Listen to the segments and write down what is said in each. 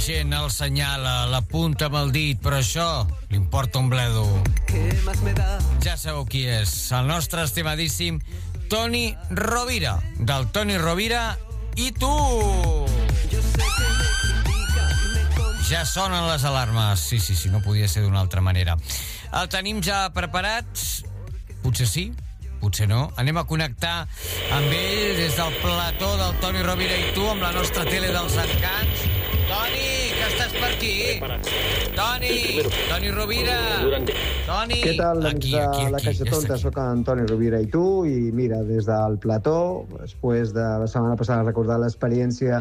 gent el senyala, l'apunta amb el dit, però això li importa un bledo. Ja sabeu qui és, el nostre estimadíssim Toni Rovira, del Toni Rovira i tu! Ja sonen les alarmes. Sí, no podia ser d'una altra manera. El tenim ja preparat? Potser sí, potser no. Anem a connectar amb ell des del plató del Toni Rovira i tu, amb la nostra tele dels encants. Toni, que estàs per aquí? Toni Rovira. Toni. Què tal, amics de la Caixa Tonta? Soc en Toni Rovira i tu, i mira, des del plató, després de la setmana passada recordar l'experiència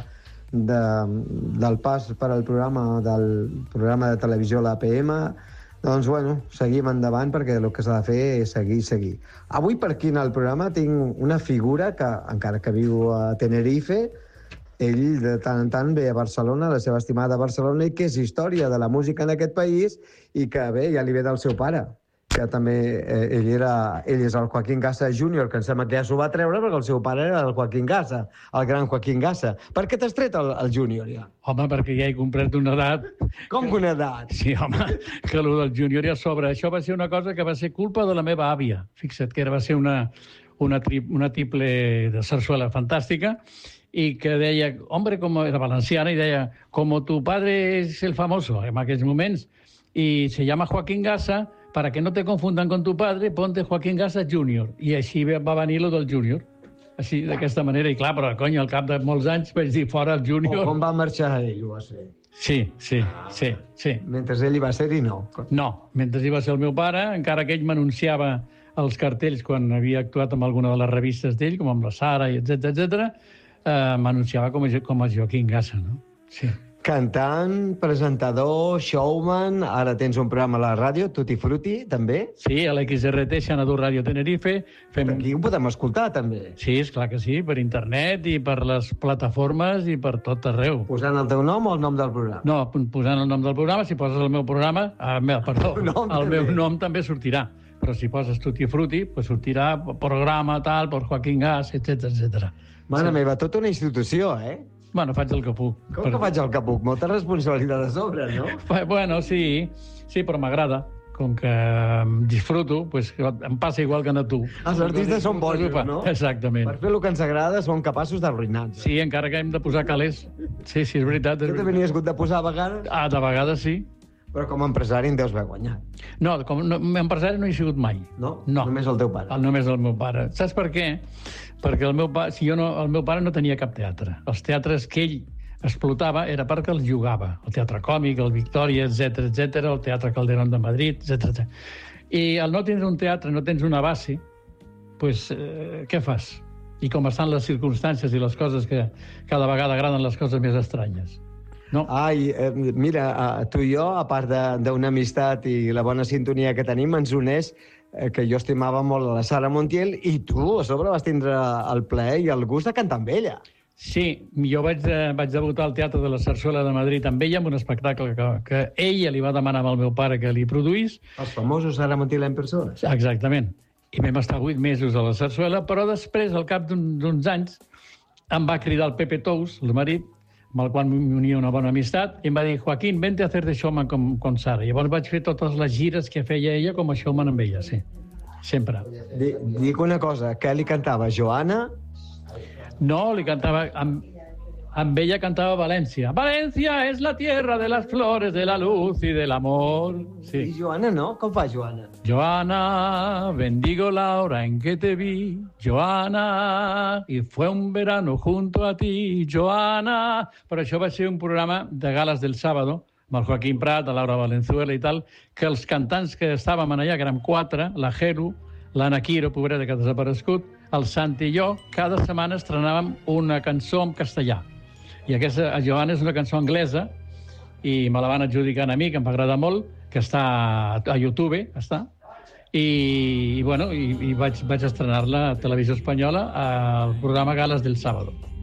del pas per al programa de televisió, l'APM, doncs, bueno, seguim endavant perquè el que s'ha de fer és seguir. Avui per aquí en el programa tinc una figura que, encara que viu a Tenerife, ell de tant en tant ve a Barcelona, la seva estimada Barcelona, i que és història de la música en aquest país i que, bé, ja li ve del seu pare, que també ell és el Joaquín Gassa Júnior, que em sembla que ja s'ho va treure perquè el seu pare era el Joaquín Gassa, el gran Joaquín Gassa. Per què t'has tret el Júnior, ja? Home, perquè ja he comprat una edat. Com que una edat? Sí, home, que el del Júnior ja sobra. Això va ser una cosa que va ser culpa de la meva àvia. Fixa't que va ser una tiple de sarsuela fantàstica, i que deia, hombre, era valenciana, i deia, como tu padre es el famoso en aquells moments, y se llama Joaquín Gassa, para que no te confundan con tu padre, ponte Joaquín Gassa Júnior. I així va venir lo del Júnior. Així, d'aquesta manera. I clar, però, cony, al cap de molts anys vaig dir, fora el Júnior. O com va marxar ell, ho va ser? Sí. Mentre ell hi va ser i no? No, mentre hi va ser el meu pare, encara que ell m'anunciava els cartells quan havia actuat amb alguna de les revistes d'ell, com amb la Sara, etc, m'anunciava com a Joaquín Gassa, no? Sí. Cantant, presentador, showman, ara tens un programa a la ràdio, Tutti Frutti, també? Sí, a l'XRT, Xanadu Ràdio Tenerife. Aquí ho podem escoltar, també? Sí, esclar que sí, per internet i per les plataformes i per tot arreu. Posant el teu nom o el nom del programa? No, posant el nom del programa, si poses el meu programa, el meu nom també sortirà. Però si poses Tutti Frutti, pues sortirà programa tal, per Joaquín Gas, etc. Mare meva, tota una institució, eh? Bueno, faig el que puc. Com que faig el que puc? Molta responsabilitat a sobre, no? Bueno, sí, però m'agrada. Com que disfruto, pues em passa igual que a tu. Els artistes són bojos, no? Exactament. Per fer el que ens agrada són capaços d'arruïnar-nos. Sí, encara que hem de posar calés. Sí, és veritat. Tu també n'hi has hagut de posar a vegades? De vegades sí. Però com a empresari en deus haver guanyat. No, com a empresari no he sigut mai. No? Només el teu pare? Només el meu pare. Saps per què? Perquè el meu pare no tenia cap teatre. Els teatres que ell explotava era perquè els jugava. El Teatre Còmic, el Victòria, etc, el Teatre Calderón de Madrid, etc. I al no tens un teatre, no tens una base, doncs què fas? I com estan les circumstàncies i les coses que cada vegada agraden les coses més estranyes. No. Ai, mira, tu i jo, a part d'una amistat i la bona sintonia que tenim, ens uneix que jo estimava molt a la Sara Montiel i tu, a sobre, vas tindre el plaer i el gust de cantar amb ella. Sí, jo vaig debutar al Teatre de la Sarsuela de Madrid amb ella, amb un espectacle que ella li va demanar al meu pare que li produís. Els famosos Sara Montiel en persona. Exactament. I vam estar 8 mesos a la Sarsuela, però després, al cap d'uns anys, em va cridar el Pepe Tous, el marit, amb el qual m'unia una bona amistat, i em va dir, Joaquín, vente a hacer de showman con Sara. Llavors vaig fer totes les gires que feia ella com a showman amb ella, sí. Sempre. Dic una cosa, que li cantava Joana? No, li cantava... Amb ella cantava València. València és la tierra de las flores, de la luz y del amor. Sí. I Joana no? Com fa Joana? Joana, bendigo la hora en que te vi. Joana, y fue un verano junto a ti. Joana... Però això va ser un programa de gales del sábado, amb el Joaquín Prat, la Laura Valenzuela i tal, que els cantants que estàvem allà, que érem 4, la Jero, l'Anna Quiro, pobreta que ha desaparegut, el Santi i jo, cada setmana estrenàvem una cançó en castellà. I aquesta, Joana, és una cançó anglesa, i me la van adjudicar a mi, que em va agradar molt, que està a YouTube, i vaig estrenar-la a Televisió Espanyola al programa Gales del Sábado.